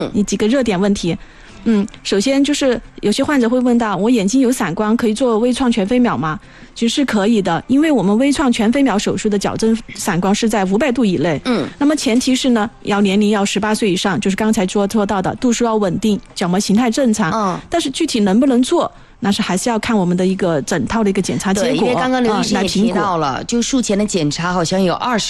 你几个热点问题。首先就是有些患者会问到，我眼睛有散光，可以做微创全飞秒吗？其实是可以的，因为我们微创全飞秒手术的矫正散光是在500度以内。那么前提是呢，年龄要18岁以上，就是刚才说到的度数要稳定，角膜形态正常。但是具体能不能做，那是还是要看我们的一个整套的一个检查结果。 对，因为刚刚刘医生也提到了，就术前的检查好像有20